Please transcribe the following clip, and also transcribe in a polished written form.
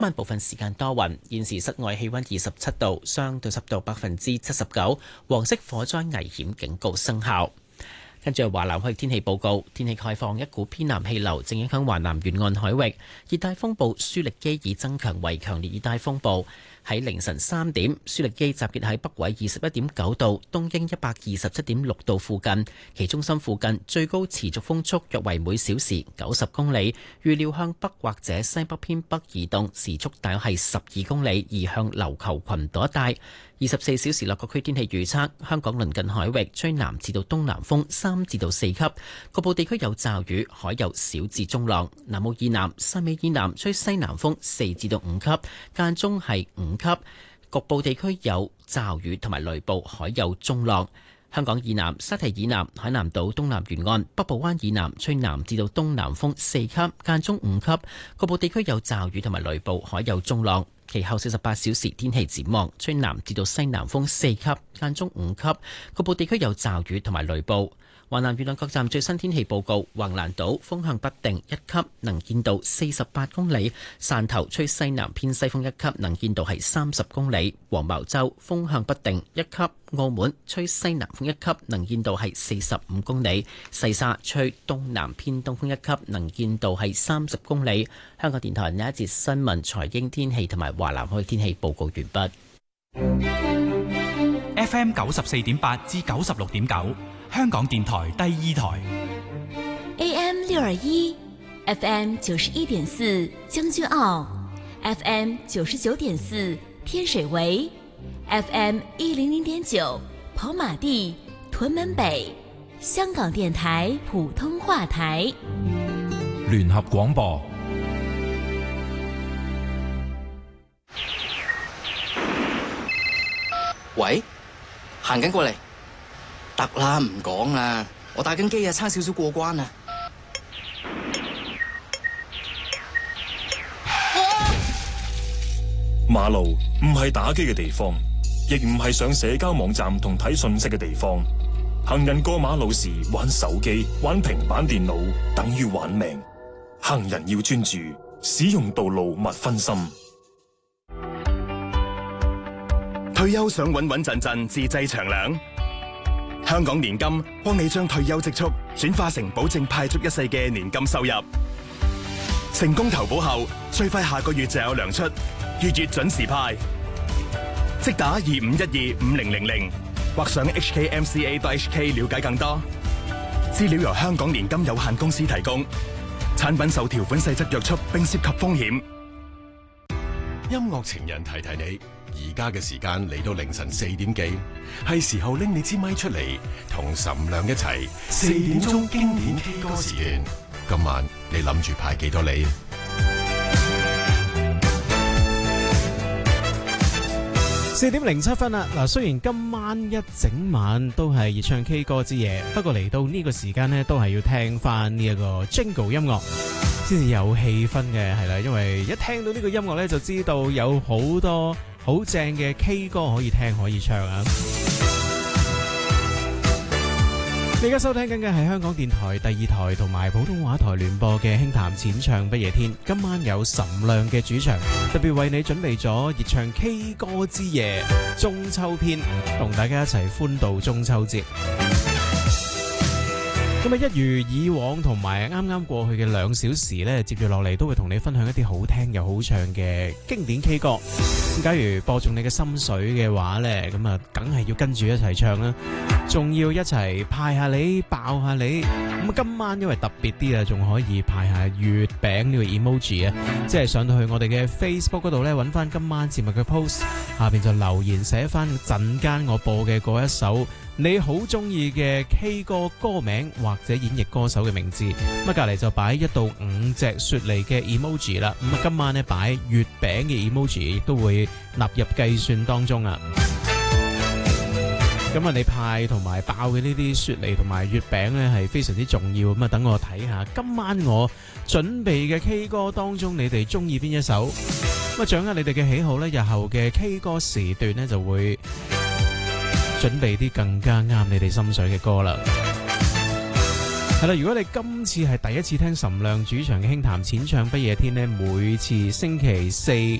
晚部分時間多雲，現時室外氣溫27度，相對濕度79%，黃色火災危險警告生效。跟住華南區天氣報告，天氣概況，一股偏南氣流正影響華南沿岸海域，熱帶風暴舒力基已增強為強烈熱帶風暴。喺凌晨3點，舒力基集結喺北緯21.9度、東經127.6度附近，其中心附近最高持續風速約為每小時90公里，預料向北或者西北偏北移動，時速大約係12公里，移向琉球群島一帶。24小時內各區天氣預測：香港鄰近海域吹南至到東南風3至到4級，局部地區有驟雨，海有小至中浪。南澳以南、汕尾以南吹西南風4至到5級，間中係5級，局部地區有驟雨同埋雷暴，海有中浪。香港以南、沙堤以南、海南島東南沿岸、北部灣以南吹南至到東南風4級，間中5級，局部地區有驟雨同埋雷暴，海有中浪。其後48小時天氣展望，吹南至到西南風4級，間中5級，局部地區有驟雨同埋雷暴。華南沿岸各站最新天氣報告：橫瀾島風向不定1級，能見度48公里；汕頭吹西南偏西風1級，能見度係30公里；黃茅洲風向不定1級，澳門吹西南風1級，能見度係45公里；西沙吹東南偏東風1級，能見度係30公里。香港電台呢一節新聞、財經、天氣同埋華南海天氣報告完畢。 FM 94.8至96.9。香港電台第二台 AM 621 FM 91.4將軍澳 FM 99.4天水圍 FM 100.9跑馬地屯門北香港電台普通話台聯合廣播。 喂，行緊過嚟。得啦，唔講啦，我打緊機啊，差少少過關啊！ 馬路唔係打機嘅地方，亦唔係上社交網站同睇信息嘅地方。行人過馬路時玩手機、玩平板電腦，等於玩命。行人要專注，使用道路勿分心。 退休想穩穩陣陣自製長糧？香港年金幫你將退休積蓄轉化成保證派足一世嘅年金收入。成功投保後，最快下個月就有糧出，月月準時派。即打25125000或上 hkmca.hk 了解更多。資料由香港年金有限公司提供，產品受條款細則約束並涉及風險。 音樂情人提提你，而家嘅時間嚟到凌晨4點幾，係時候拎你支咪出嚟，同岑亮一齊4點鐘經典 K 歌時段。今晚你諗住派幾多梨 ？4點07分啦。嗱，雖然今晚一整晚都係熱唱 K 歌之夜，不過嚟到呢個時間呢，都係要聽翻呢一個 Jingle 音樂先至有氣氛嘅，係啦。因為一聽到呢個音樂呢，就知道有好多好正嘅 K 歌可以聽可以唱啊！你而家收聽緊嘅係香港電台第二台同埋普通話台聯播嘅輕談淺唱不夜天。今晚有岑亮嘅主場，特別為你準備咗熱唱 K 歌之夜中秋篇，同大家一齊歡度中秋節。咁啊，一如以往同埋啱啱過去嘅2小時呢，接住落嚟都會同你分享一啲好聽又好唱嘅經典 K 歌。假如播中你嘅心水嘅話呢，咁啊，梗係要跟住一齊唱啦，仲要一齊派下你爆下你。咁啊，今晚因為特別啲啊，仲可以派下月餅呢個 emoji 啊，即係上到去我哋嘅 Facebook 嗰度呢，揾翻今晚節目嘅 post， 下邊就留言寫翻陣間我播嘅嗰一首你好中意嘅 K 歌歌名或者演繹歌手嘅名字，咁隔籬就擺1到5隻雪梨嘅 emoji 啦。咁啊，今晚呢擺月餅嘅 emoji 亦都會納入計算當中啊。咁啊，你派同埋爆嘅呢啲雪梨同埋月餅呢係非常之重要。咁啊，等我睇下今晚我準備嘅 K 歌當中，你哋中意邊一首？咁啊，掌握你哋嘅喜好呢，日後嘅 K 歌時段呢就會準備啲更加啱你哋心水嘅歌啦。 係啦，如果你今次係第一次聽岑亮主場嘅輕談淺唱不夜天呢，每次星期四